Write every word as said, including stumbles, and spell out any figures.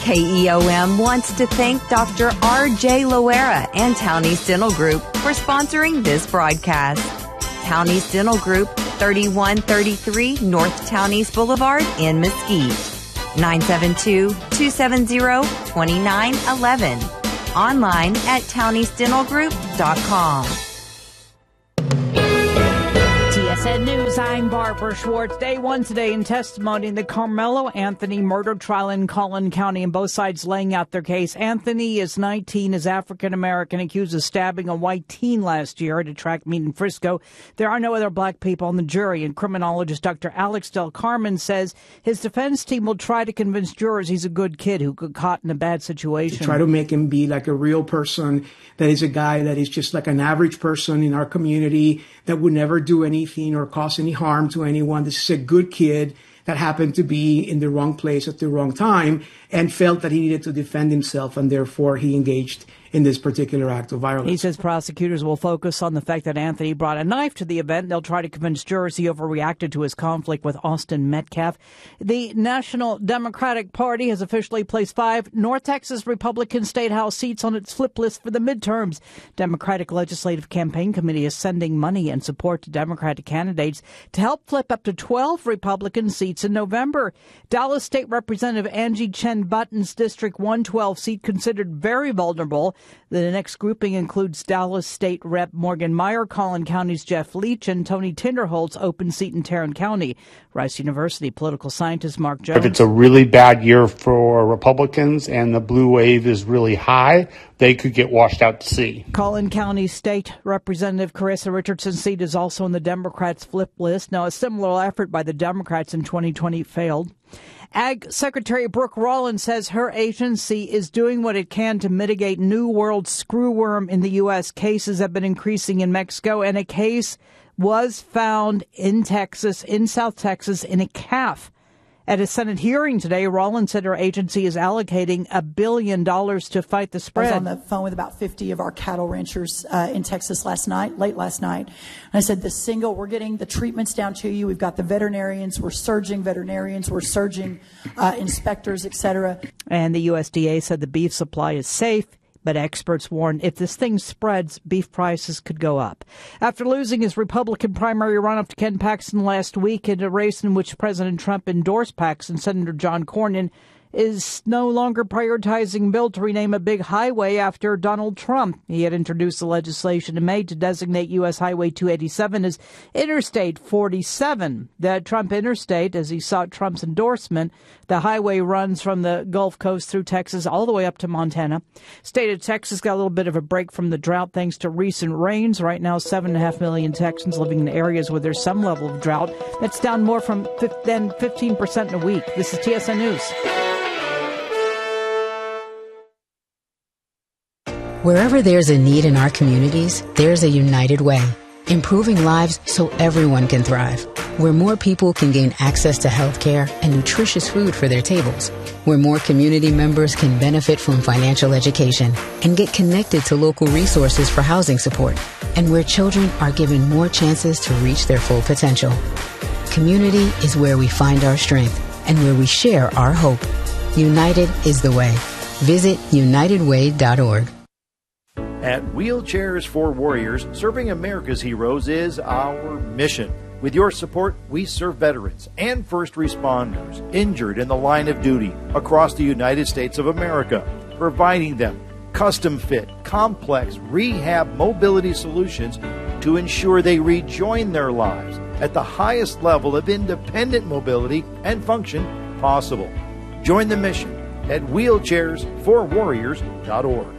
K E O M wants to thank Doctor R J Loera and Townies Dental Group for sponsoring this broadcast. Townies Dental Group, thirty-one thirty-three North Townies Boulevard in Mesquite. nine seven two, two seven zero, two nine one one. Online at townies dental group dot com. T S N News, I'm Barbara Schwartz. Day one today in testimony in the Carmelo Anthony murder trial in Collin County, and both sides laying out their case. Anthony is nineteen, is African-American, accused of stabbing a white teen last year at a track meet in Frisco. There are no other black people on the jury, and criminologist Doctor Alex Del Carmen says his defense team will try to convince jurors he's a good kid who got caught in a bad situation. Try to make him be like a real person, that is a guy that is just like an average person in our community that would never do anything or cause any harm to anyone. This is a good kid that happened to be in the wrong place at the wrong time and felt that he needed to defend himself, and therefore he engaged in this particular act of violence. He says prosecutors will focus on the fact that Anthony brought a knife to the event. They'll try to convince jurors he overreacted to his conflict with Austin Metcalf. The National Democratic Party has officially placed five North Texas Republican State House seats on its flip list for the midterms. Democratic Legislative Campaign Committee is sending money and support to Democratic candidates to help flip up to twelve Republican seats in November. Dallas State Representative Angie Chen Button's District one twelve seat considered very vulnerable. The next grouping includes Dallas State Rep Morgan Meyer, Collin County's Jeff Leach, and Tony Tinderholt's open seat in Tarrant County. Rice University political scientist Mark Jones. If it's a really bad year for Republicans and the blue wave is really high, they could get washed out to sea. Collin County State Representative Carissa Richardson's seat is also on the Democrats' flip list. Now, a similar effort by the Democrats in twenty twenty failed. Ag Secretary Brooke Rollins says her agency is doing what it can to mitigate New World screwworm in the U S. Cases have been increasing in Mexico, and a case was found in Texas, in South Texas, in a calf. At a Senate hearing today, Rollins said her agency is allocating a billion dollars to fight the spread. I was on the phone with about fifty of our cattle ranchers uh, in Texas last night, late last night. And I said, the single, we're getting the treatments down to you. We've got the veterinarians. We're surging veterinarians. We're surging uh, inspectors, et cetera. And the U S D A said the beef supply is safe. But experts warn if this thing spreads, beef prices could go up. After losing his Republican primary runoff to Ken Paxton last week in a race in which President Trump endorsed Paxton, Senator John Cornyn is no longer prioritizing a bill to rename a big highway after Donald Trump. He had introduced the legislation in May to designate U S Highway two eighty-seven as Interstate forty-seven. The Trump Interstate, as he sought Trump's endorsement, the highway runs from the Gulf Coast through Texas all the way up to Montana. State of Texas got a little bit of a break from the drought thanks to recent rains. Right now, seven and a half million Texans living in areas where there's some level of drought. That's down more from than fifteen percent in a week. This is T S N News. Wherever there's a need in our communities, there's a United Way, improving lives so everyone can thrive. Where more people can gain access to health care and nutritious food for their tables. Where more community members can benefit from financial education and get connected to local resources for housing support. And where children are given more chances to reach their full potential. Community is where we find our strength and where we share our hope. United is the way. Visit united way dot org. At Wheelchairs for Warriors, serving America's heroes is our mission. With your support, we serve veterans and first responders injured in the line of duty across the United States of America, providing them custom-fit, complex rehab mobility solutions to ensure they rejoin their lives at the highest level of independent mobility and function possible. Join the mission at wheelchairs for warriors dot org.